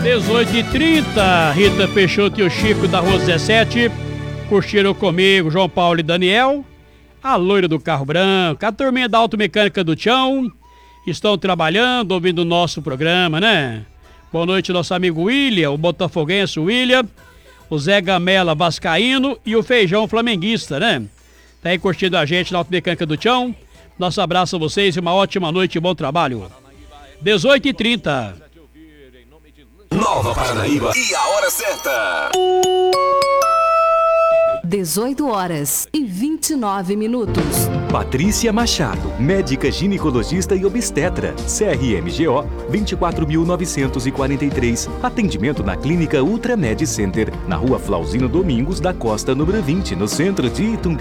18h30, Rita Peixoto e o Chico da Rua 17 curtiram comigo, João Paulo e Daniel, a loira do carro branco, a turminha da automecânica do Tião, estão trabalhando, ouvindo o nosso programa, né? Boa noite, nosso amigo William, o botafoguense William, o Zé Gamela vascaíno e o Feijão flamenguista, né? Tá aí curtindo a gente na automecânica do Tião. Nosso abraço a vocês e uma ótima noite e bom trabalho. 18h30. Nova Paranaíba e a hora certa. 18h29. Patrícia Machado, médica ginecologista e obstetra, CRMGO 24.943. Atendimento na Clínica Ultra Med Center, na Rua Flauzino Domingos da Costa, número 20, no centro de Itumbi.